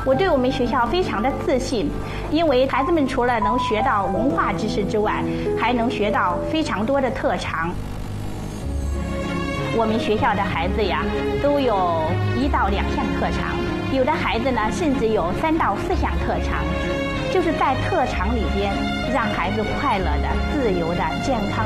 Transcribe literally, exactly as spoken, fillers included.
我对我们学校非常的自信，因为孩子们除了能学到文化知识之外，还能学到非常多的特长。我们学校的孩子呀，都有一到两项特长，有的孩子呢，甚至有三到四项特长。就是在特长里边，让孩子快乐的、自由的、健康